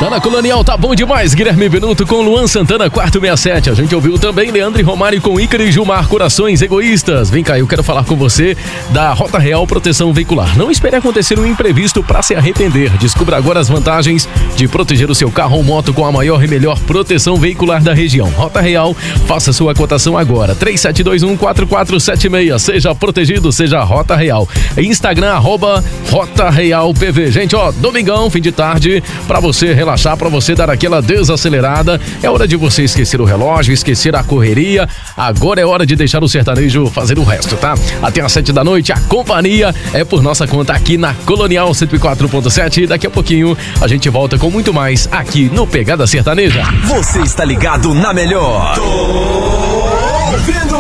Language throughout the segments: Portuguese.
Tá na Colonial, tá bom demais. Guilherme Benuto com Luan Santana, quarto 67. A gente ouviu também Leandro e Romário com Ícaro e Gilmar, Corações Egoístas. Vem cá, eu quero falar com você da Rota Real Proteção Veicular. Não espere acontecer um imprevisto para se arrepender. Descubra agora as vantagens de proteger o seu carro ou moto com a maior e melhor proteção veicular da região. Rota Real, faça sua cotação agora. 3721-4476. Seja protegido, seja Rota Real. Instagram, @RotaRealPV. Gente, domingão, fim de tarde, pra você relaxar, pra você dar aquela desacelerada. É hora de você esquecer o relógio, esquecer a correria. Agora é hora de deixar o sertanejo fazer o resto, tá? Até às 7 da noite, a companhia é por nossa conta aqui na Colonial 104.7. Daqui a pouquinho a gente volta com muito mais aqui no Pegada Sertaneja. Você está ligado na melhor. Tô ouvindo.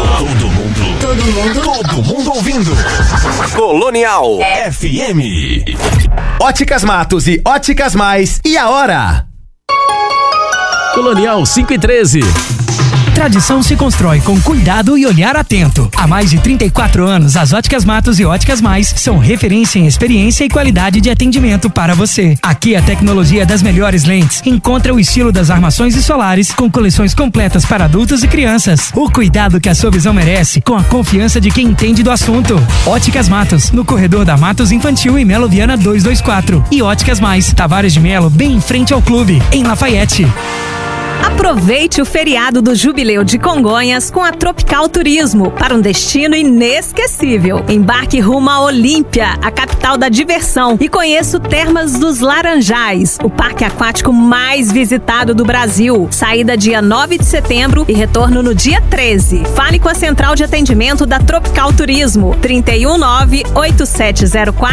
Todo mundo ouvindo. Colonial FM. Óticas Matos e Óticas Mais. E a hora? Colonial 5:13. Tradição se constrói com cuidado e olhar atento. Há mais de 34 anos, as Óticas Matos e Óticas Mais são referência em experiência e qualidade de atendimento para você. Aqui a tecnologia das melhores lentes encontra o estilo das armações e solares com coleções completas para adultos e crianças. O cuidado que a sua visão merece com a confiança de quem entende do assunto. Óticas Matos, no corredor da Matos Infantil e Melo Viana 224. E Óticas Mais, Tavares de Melo, bem em frente ao clube, em Lafayette. Aproveite o feriado do Jubileu de Congonhas com a Tropical Turismo para um destino inesquecível. Embarque rumo à Olímpia, a capital da diversão, e conheça o Termas dos Laranjais, o parque aquático mais visitado do Brasil. Saída dia 9 de setembro e retorno no dia 13. Fale com a central de atendimento da Tropical Turismo, 319-8704